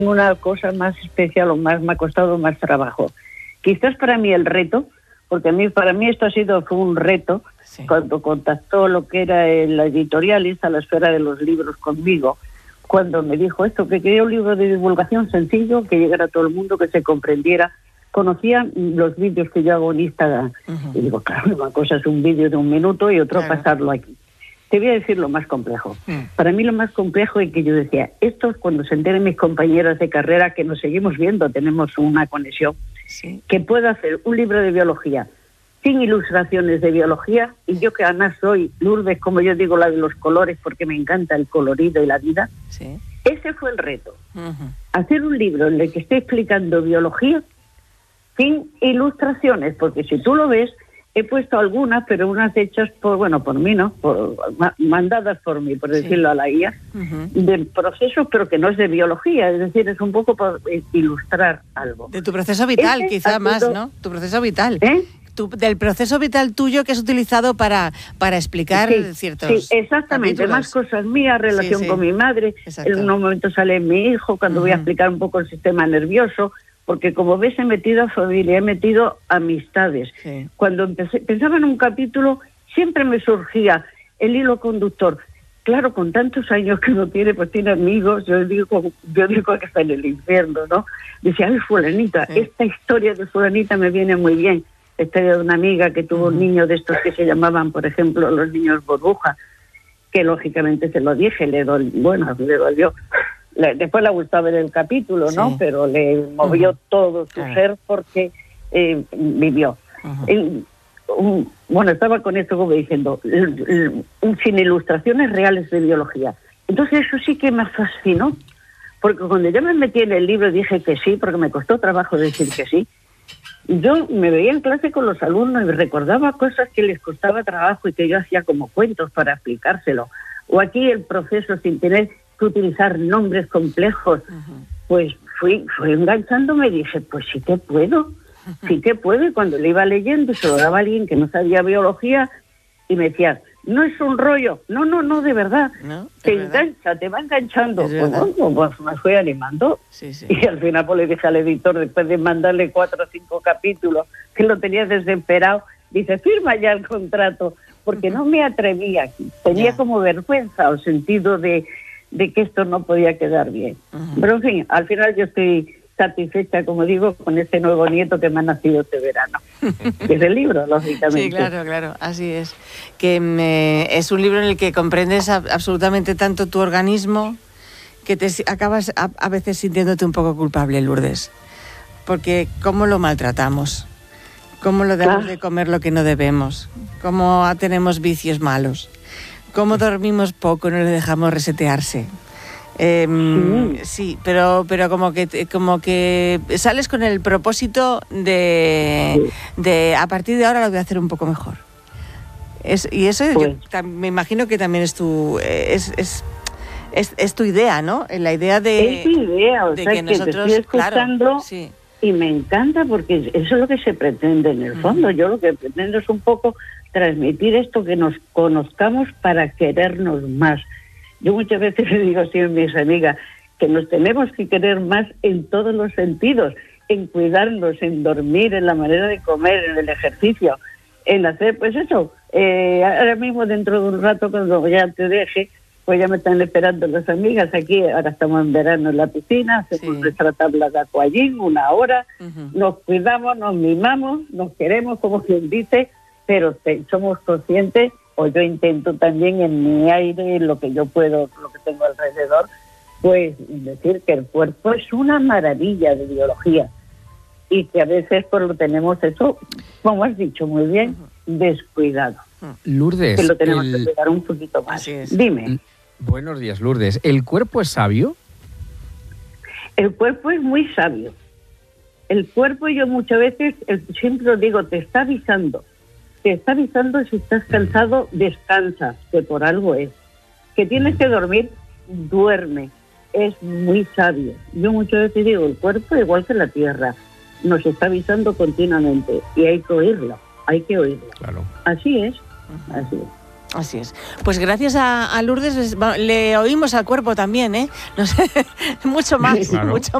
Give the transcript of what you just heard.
una cosa más especial o más me ha costado más trabajo. Quizás para mí el reto, porque para mí esto fue un reto, sí. Cuando contactó lo que era la editorialista, la Esfera de los Libros conmigo, cuando me dijo esto, que quería un libro de divulgación sencillo, que llegara a todo el mundo, que se comprendiera. Conocían los vídeos que yo hago en Instagram. Y digo, claro, una cosa es un vídeo de 1 minuto y otro pasarlo aquí. Te voy a decir lo más complejo. Para mí lo más complejo es que yo decía, esto es cuando se enteren mis compañeras de carrera, que nos seguimos viendo, tenemos una conexión, que puedo hacer un libro de biología sin ilustraciones de biología, y yo que además soy Lourdes, como yo digo, la de los colores, porque me encanta el colorido y la vida. Ese fue el reto. Hacer un libro en el que esté explicando biología sin ilustraciones, porque si tú lo ves, he puesto algunas, pero unas hechas por mí, ¿no? Mandadas por mí, por decirlo a la guía, del proceso, pero que no es de biología, es decir, es un poco por ilustrar algo. De tu proceso vital, quizá más, ¿no? Tu proceso vital. Del proceso vital tuyo que has utilizado para explicar ciertos... Sí, exactamente, capítulos. Más cosas mías, relación con mi madre, en un momento sale mi hijo, cuando voy a explicar un poco el sistema nervioso, porque como ves he metido familia, he metido amistades. Cuando pensaba en un capítulo, siempre me surgía el hilo conductor. Claro, con tantos años que uno tiene, pues tiene amigos, yo digo que está en el infierno, ¿no? Decía, ay, fulanita, esta historia de fulanita me viene muy bien. La historia de una amiga que tuvo un niño de estos que se llamaban, por ejemplo, los niños burbuja, que lógicamente se lo dije, le dolió. Después le gustaba ver el capítulo, ¿no? Pero le movió todo su ser porque vivió. Estaba con esto como diciendo, sin ilustraciones reales de biología. Entonces eso sí que me fascinó, porque cuando yo me metí en el libro dije que sí, porque me costó trabajo decir que sí. Yo me veía en clase con los alumnos y recordaba cosas que les costaba trabajo y que yo hacía como cuentos para explicárselo. O aquí el proceso sin tener que utilizar nombres complejos. Pues fui enganchándome y dije, pues sí que puedo. Y cuando le iba leyendo y se lo daba a alguien que no sabía biología y me decía, no es un rollo, no, de verdad, te engancha, te va enganchando. Pues me fui animando y al final pues le dije al editor, después de mandarle 4 o 5 capítulos, que lo tenía desesperado, dice, firma ya el contrato, porque no me atrevía, tenía como vergüenza o sentido de que esto no podía quedar bien. Pero en fin, al final yo estoy satisfecha, como digo, con este nuevo nieto que me ha nacido este verano. Que es el libro, lógicamente. Sí, claro, así es. Que es un libro en el que comprendes absolutamente tanto tu organismo que te acabas a veces sintiéndote un poco culpable, Lourdes. Porque cómo lo maltratamos, cómo lo damos de comer lo que no debemos, cómo tenemos vicios malos, cómo dormimos poco y no le dejamos resetearse. Sí, pero como que sales con el propósito de a partir de ahora lo voy a hacer un poco mejor. Y eso pues, yo me imagino que también es tu idea, ¿no? La idea de... Es mi idea, o sea, que nosotros, te estoy escuchando y me encanta porque eso es lo que se pretende en el fondo. Yo lo que pretendo es un poco transmitir esto, que nos conozcamos para querernos más. Yo muchas veces le digo así a mis amigas que nos tenemos que querer más en todos los sentidos, en cuidarnos, en dormir, en la manera de comer, en el ejercicio, en hacer, pues eso. Ahora mismo, dentro de un rato, cuando ya te deje, pues ya me están esperando las amigas aquí. Ahora estamos en verano en la piscina, hacemos nuestra tabla de aquagym, 1 hora, nos cuidamos, nos mimamos, nos queremos, como quien dice, pero somos conscientes, o yo intento también en mi aire, lo que yo puedo, lo que tengo alrededor, pues decir que el cuerpo es una maravilla de biología y que a veces pues lo tenemos eso, como has dicho muy bien, descuidado. Lourdes, que lo tenemos que cuidar un poquito más. Dime. Buenos días, Lourdes. ¿El cuerpo es sabio? El cuerpo es muy sabio. El cuerpo, yo muchas veces, siempre lo digo, te está avisando si estás cansado, descansa, que por algo es. Que tienes que dormir, duerme. Es muy sabio. Yo muchas veces digo, el cuerpo, igual que la tierra, nos está avisando continuamente y hay que oírlo. Claro. Así es. Así es. Pues gracias a Lourdes le oímos al cuerpo también, ¿eh? No sé, mucho más, claro. mucho